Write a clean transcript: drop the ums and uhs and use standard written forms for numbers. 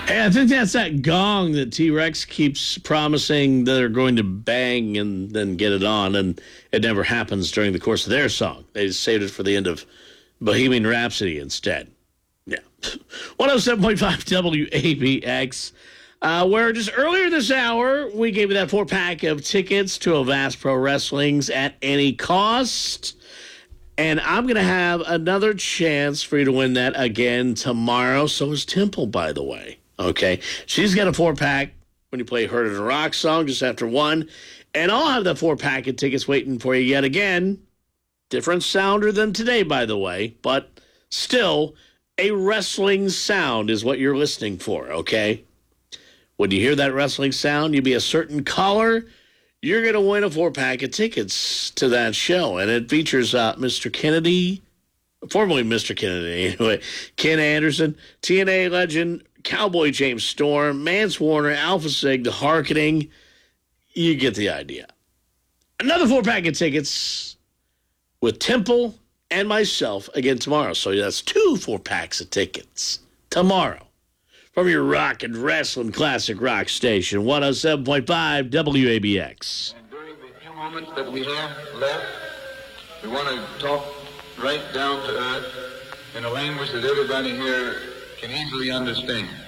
Hey, I think that's that gong that T-Rex keeps promising they're going to bang and then get it on, and it never happens during the course of their song. They just saved it for the end of Bohemian Rhapsody instead. Yeah. 107.5 WABX, where just earlier this hour, we gave you that 4-pack of tickets to Avast Pro Wrestling's At Any Cost. And I'm going to have another chance for you to win that again tomorrow. So is Temple, by the way. Okay. She's got a 4-pack when you play Heard It a Rock song just after 1. And I'll have the 4-pack of tickets waiting for you yet again. Different sounder than today, by the way. But still, a wrestling sound is what you're listening for, okay? When you hear that wrestling sound, you be a certain caller, you're going to win a 4-pack of tickets to that show. And it features Mr. Kennedy, formerly Mr. Kennedy, anyway, Ken Anderson, TNA legend, Cowboy James Storm, Mance Warner, Alpha Sig, The Harkening. You get the idea. Another 4-pack of tickets with Temple and myself again tomorrow. So that's 2 4-packs of tickets tomorrow from your rock and wrestling classic rock station, 107.5 WABX. And during the few moments that we have left, we want to talk right down to earth in a language that everybody here can easily understand.